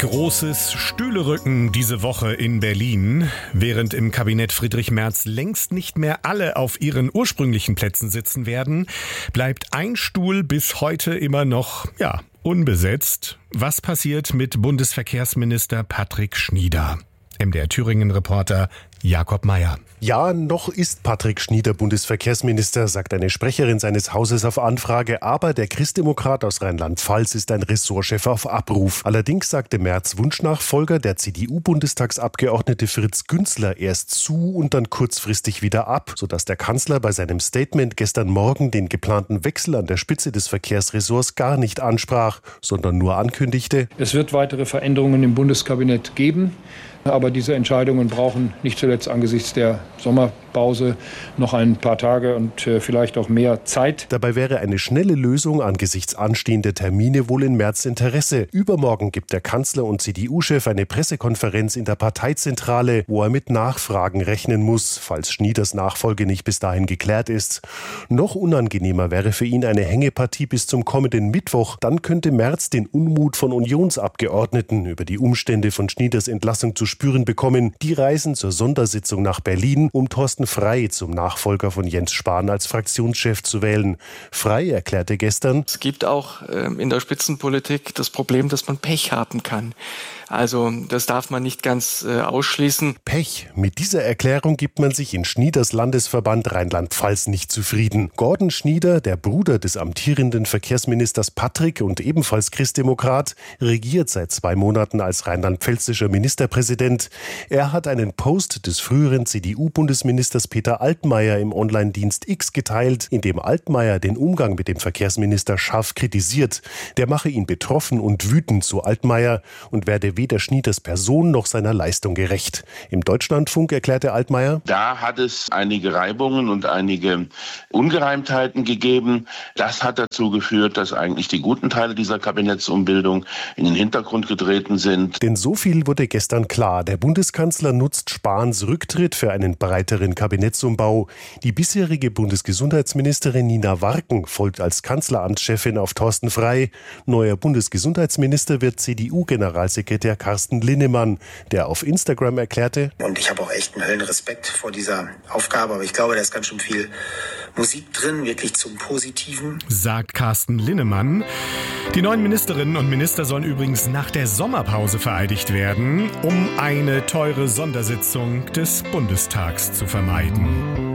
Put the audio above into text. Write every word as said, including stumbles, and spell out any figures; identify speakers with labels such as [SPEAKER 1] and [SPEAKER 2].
[SPEAKER 1] Großes Stühlerücken diese Woche in Berlin. Während im Kabinett Friedrich Merz längst nicht mehr alle auf ihren ursprünglichen Plätzen sitzen werden, bleibt ein Stuhl bis heute immer noch, ja, unbesetzt. Was passiert mit Bundesverkehrsminister Patrick Schnieder? M D R Thüringen-Reporter Jakob Mayer.
[SPEAKER 2] Ja, noch ist Patrick Schnieder Bundesverkehrsminister, sagt eine Sprecherin seines Hauses auf Anfrage. Aber der Christdemokrat aus Rheinland-Pfalz ist ein Ressortchef auf Abruf. Allerdings sagte Merz Wunschnachfolger, der C D U-Bundestagsabgeordnete Fritz Günzler, erst zu und dann kurzfristig wieder ab, sodass der Kanzler bei seinem Statement gestern Morgen den geplanten Wechsel an der Spitze des Verkehrsressorts gar nicht ansprach, sondern nur ankündigte:
[SPEAKER 3] Es wird weitere Veränderungen im Bundeskabinett geben. Aber diese Entscheidungen brauchen nicht zuletzt angesichts der Sommerpause noch ein paar Tage und äh, vielleicht auch mehr Zeit.
[SPEAKER 2] Dabei wäre eine schnelle Lösung angesichts anstehender Termine wohl in Merz' Interesse. Übermorgen gibt der Kanzler und C D U-Chef eine Pressekonferenz in der Parteizentrale, wo er mit Nachfragen rechnen muss, falls Schnieders Nachfolge nicht bis dahin geklärt ist. Noch unangenehmer wäre für ihn eine Hängepartie bis zum kommenden Mittwoch. Dann könnte Merz den Unmut von Unionsabgeordneten über die Umstände von Schnieders Entlassung zu spüren bekommen. Die reisen zur Sondersitzung nach Berlin, um Thorsten Frey zum Nachfolger von Jens Spahn als Fraktionschef zu wählen. Frey erklärte gestern:
[SPEAKER 4] Es gibt auch ähm, in der Spitzenpolitik das Problem, dass man Pech haben kann. Also das darf man nicht ganz äh, ausschließen.
[SPEAKER 2] Pech. Mit dieser Erklärung gibt man sich in Schnieders Landesverband Rheinland-Pfalz nicht zufrieden. Gordon Schnieder, der Bruder des amtierenden Verkehrsministers Patrick und ebenfalls Christdemokrat, regiert seit zwei Monaten als rheinland-pfälzischer Ministerpräsident. Er hat einen Post des früheren C D U-Bundesministers Peter Altmaier im Online-Dienst X geteilt, in dem Altmaier den Umgang mit dem Verkehrsminister scharf kritisiert. Der mache ihn betroffen und wütend, so Altmaier, und werde weder Schnieders Person noch seiner Leistung gerecht. Im Deutschlandfunk erklärte Altmaier:
[SPEAKER 5] Da hat es einige Reibungen und einige Ungereimtheiten gegeben. Das hat dazu geführt, dass eigentlich die guten Teile dieser Kabinettsumbildung in den Hintergrund getreten sind.
[SPEAKER 2] Denn so viel wurde gestern klar. Der Bundeskanzler nutzt Spahns Rücktritt für einen breiteren Kabinettsumbau. Die bisherige Bundesgesundheitsministerin Nina Warken folgt als Kanzleramtschefin auf Thorsten Frey. Neuer Bundesgesundheitsminister wird C D U-Generalsekretär Carsten Linnemann, der auf Instagram erklärte:
[SPEAKER 6] Und ich habe auch echt einen Höllenrespekt vor dieser Aufgabe, aber ich glaube, da ist ganz schön viel Musik drin, wirklich zum Positiven.
[SPEAKER 1] Sagt Carsten Linnemann. Die neuen Ministerinnen und Minister sollen übrigens nach der Sommerpause vereidigt werden, um eine teure Sondersitzung des Bundestags zu vermeiden.